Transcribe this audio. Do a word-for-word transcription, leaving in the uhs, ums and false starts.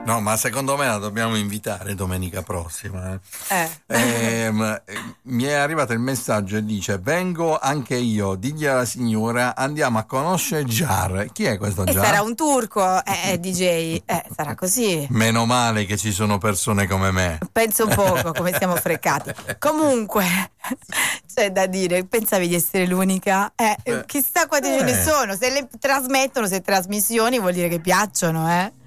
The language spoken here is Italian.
No, ma secondo me la dobbiamo invitare domenica prossima. Eh. Eh, mi è arrivato il messaggio e dice: vengo anche io, digli alla signora, andiamo a conoscere Jar. Chi è questo E Jar? sarà un turco, eh, D J, eh, sarà così. Meno male che ci sono persone come me. Penso un poco come siamo freccati. Comunque, c'è da dire, pensavi di essere l'unica? Eh, chissà quante Eh. ce ne sono. Se le trasmettono, se trasmissioni, vuol dire che piacciono, eh?